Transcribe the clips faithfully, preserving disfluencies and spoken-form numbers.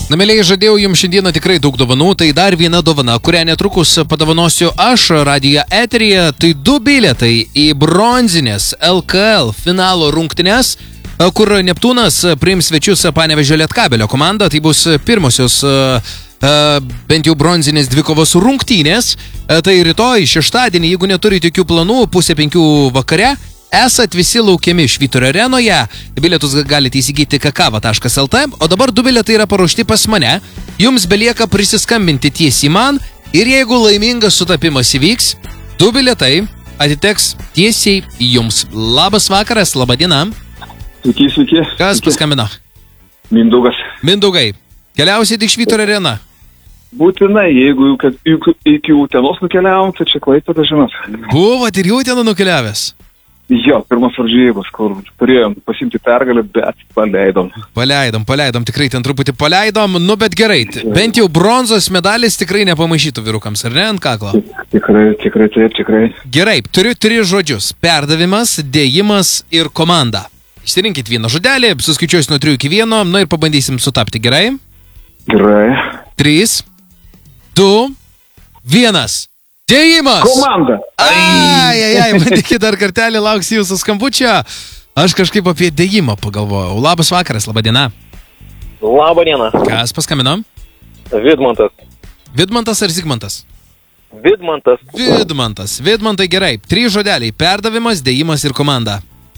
Na, mėlyje, žadėjau jums šiandieną tikrai daug dovanų, tai dar viena dovana, kurią netrukus padovanosiu aš radijo eteryje, tai du bilietai į bronzinės L K L finalo rungtynes, kur Neptūnas priims svečius Panevėžio Lietkabelio komandą. Tai bus pirmosios uh, bent jau bronzinės dvikovos rungtynės. Uh, tai rytoj, šeštadienį, jeigu neturite jokių planų, pusė penkių vakare, esat visi laukiami Švyturio arenoje. Bilietus galite įsigyti kakava taškas el te, o dabar du bilietai yra paruošti pas mane. Jums belieka prisiskambinti tiesiai man ir jeigu laimingas sutapimas įvyks, du bilietai atiteks tiesiai jums. Labas vakaras, laba diena. Sveiki, sveiki. Kas sveiki. paskambino? Mindaugas. Mindaugai, keliausit į Švyturio areną? Būtinai, jeigu iki Utenos nukeliavom, tai čia Klaipėda, žinot. Buvot ir į Uteną nukeliavęs? Jo, pirmas varžybos, kur turėjom pasimti pergalę, bet paleidom. Paleidom, paleidom, tikrai ten truputį paleidom, nu bet gerai, bent jau bronzos medalis tikrai nepamaišytų vyrukams, ar ne, ant kaklo? Tikrai, tikrai, taip, tikrai. Gerai, turiu tris žodžius, perdavimas, dėjimas ir komanda. Išsirinkit vieną žodelį, suskaičiuosiu nuo trijų iki vieno, nu ir pabandysim sutapti, gerai? Gerai. Trys, du, vienas. Dėjimas! Komanda! Ai, ai, ai, bandykit dar kartelį, lauksiu jūsų skambučio. Aš kažkaip apie dėjimą pagalvojau. Labas vakaras, laba diena. Labą dieną. Kas paskambino? Vidmantas. Vidmantas ar Zigmantas? Vidmantas. Vidmantas. Vidmantai, gerai. Trys žodeliai. Perdavimas, dėjimas ir komanda.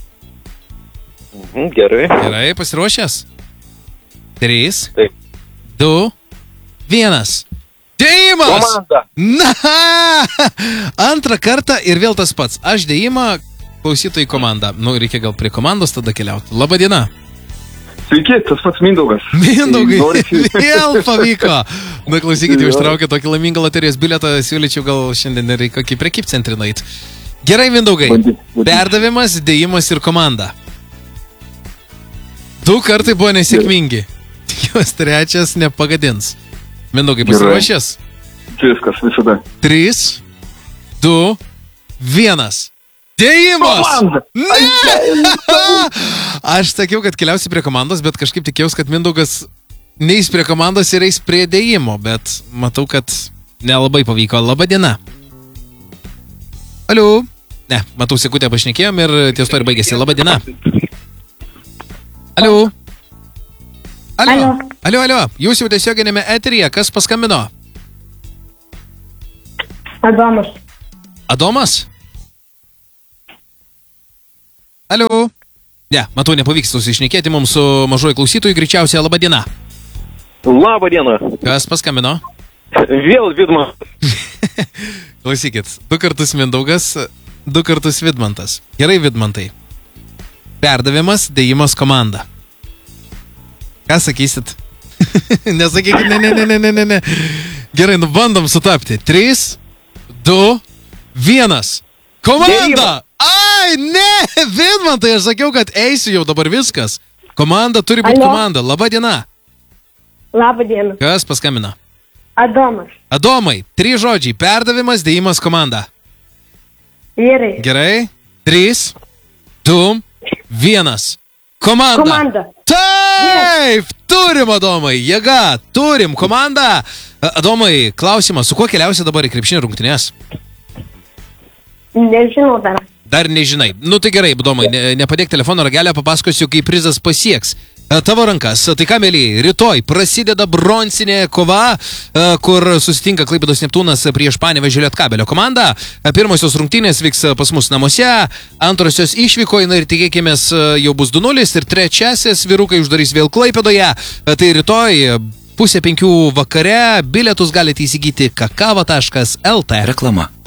Mhm, gerai. Gerai, pasiruošęs? Trys. Taip. Du. Vienas. Dėjimas! Komanda. Na! Antrą kartą ir vėl tas pats. Aš dėjimą, klausytojai komanda. Nu, reikia gal prie komandos tada keliauti. Labą dieną. Sveiki, tas pats Mindaugas. Mindaugai, Norisi... vėl pavyko. Na, klausykite, jau ištraukė tokį laimingą loterijos bilietą, siūlyčiau gal šiandien ir į kokį prekybcentrį nueit. Gerai, Mindaugai. Bandyt, bandyt. Perdavimas, dėjimas ir komanda. Du kartai buvo nesėkmingi. Tikiuosi, trečias nepagadins. Mindaugai, pasiruošęs? Viskas, visada. Trys, du, vienas. Dėjimas! Komanda! Ne! Aš sakiau, kad keliausi prie komandos, bet kažkaip tikėjausi, kad Mindaugas neis prie komandos ir eis prie dėjimo, bet matau, kad nelabai pavyko. Labą dieną. Aliu. Ne, matau, sekutę pašnekėjom ir ties to ir baigėsi. Labą dieną. Aliu. Alio. Alio, alio. Jūs jau tiesioginėme eteryje. Kas paskambino? Adomas. Adomas? Alio. Ne, matau, nepavyks susišnekėti mums su mažoju klausytoju, greičiausiai. Labą dieną. Labą dieną. Kas paskambino? Vėl Vidmantas. Klausykit, du kartus Mindaugas, du kartus Vidmantas. Gerai, Vidmantai. Perdavimas, dėjimas, komanda. Ką sakysit? Nesakykit, ne, ne, ne, ne, ne, ne, ne. Gerai, nu bandom sutapti. Trys, du, vienas. Komanda! Ai, ne, Vidmantai, aš sakiau, kad eisiu jau dabar viskas. Komanda turi būti komanda. Labą dieną. Labą dieną. Kas paskambina? Adomas. Adomai, trys žodžiai. Perdavimas, dėjimas, komanda. Gerai. Gerai. Trys, du, vienas. Komanda. Komanda. Taip, turim, Adomai, jėga, turim komandą. Adomai, klausimas, su kuo keliausi dabar į krepšinio rungtynes? Nežinau dar. Dar nežinai. Nu tai gerai, Adomai, ne, nepadėk telefono ragelio, papasakosiu, kai prizas pasieks tavo rankas. Tai ką, mėlyje, rytoj prasideda bronzinė kova, kur susitinka Klaipėdos Neptūnas prieš Panevėžio Lietkabelio komandą. Pirmosios rungtynės vyks pas mus namuose, antrosios išvykoje, na ir tikėkimės jau bus du nulis ir trečiasis vyrukai uždarys vėl Klaipėdoje. Tai rytoj pusė penkių vakare bilietus galite įsigyti kakava taškas el te. Reklama.